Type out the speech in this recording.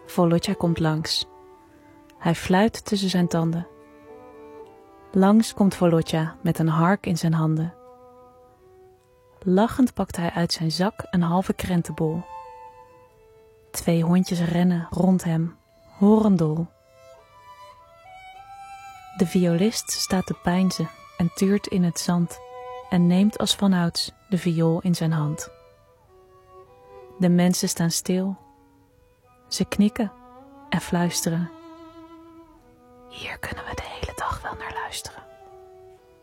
Volodja komt langs. Hij fluit tussen zijn tanden. Langs komt Volodja met een hark in zijn handen. Lachend pakt hij uit zijn zak een halve krentenbol. 2 hondjes rennen rond hem, horendol. De violist staat te peinzen en tuurt in het zand en neemt als vanouds de viool in zijn hand. De mensen staan stil. Ze knikken en fluisteren. Hier kunnen we de hele dag wel naar luisteren.